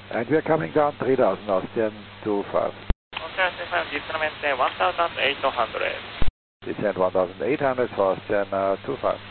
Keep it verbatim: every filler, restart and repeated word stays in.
And we are coming down three thousand, Austrian two five. Austrian two five, descend one thousand eight hundred. Descend one thousand eight hundred for Austrian uh, two five.